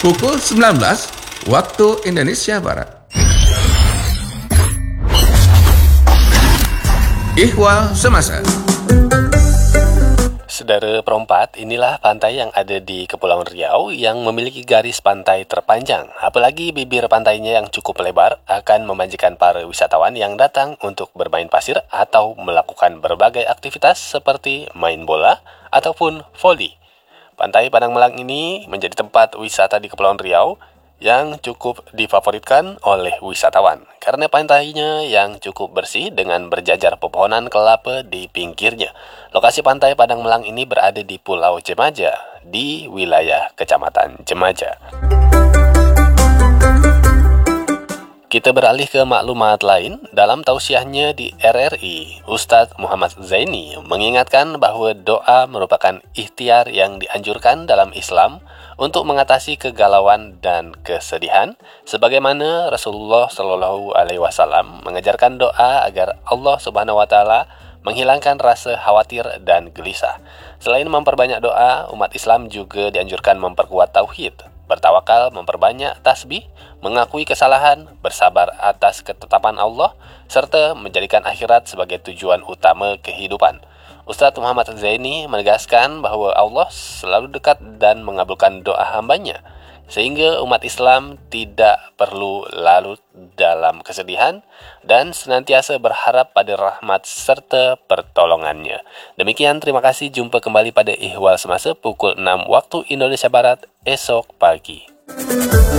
pukul 19 waktu Indonesia Barat. Ihwal Semasa. Saudara perempat, inilah pantai yang ada di Kepulauan Riau yang memiliki garis pantai terpanjang. Apalagi bibir pantainya yang cukup lebar akan memanjakan para wisatawan yang datang untuk bermain pasir atau melakukan berbagai aktivitas seperti main bola ataupun voli. Pantai Padang Melang ini menjadi tempat wisata di Kepulauan Riau yang cukup difavoritkan oleh wisatawan karena pantainya yang cukup bersih dengan berjajar pepohonan kelapa di pinggirnya. Lokasi pantai Padang Melang ini berada di Pulau Jemaja di wilayah Kecamatan Jemaja. Kita beralih ke maklumat lain. Dalam tausiahnya di RRI, Ustadz Muhammad Zaini mengingatkan bahwa doa merupakan ikhtiar yang dianjurkan dalam Islam untuk mengatasi kegalauan dan kesedihan, sebagaimana Rasulullah Shallallahu Alaihi Wasallam mengajarkan doa agar Allah Subhanahu Wa Taala menghilangkan rasa khawatir dan gelisah. Selain memperbanyak doa, umat Islam juga dianjurkan memperkuat tauhid, bertawakal, memperbanyak tasbih, mengakui kesalahan, bersabar atas ketetapan Allah, serta menjadikan akhirat sebagai tujuan utama kehidupan. Ustadz Muhammad Zaini menegaskan bahwa Allah selalu dekat dan mengabulkan doa hambanya, sehingga umat Islam tidak perlu larut dalam kesedihan dan senantiasa berharap pada rahmat serta pertolongannya. Demikian, terima kasih. Jumpa kembali pada Ihwal Semasa pukul 6 waktu Indonesia Barat esok pagi.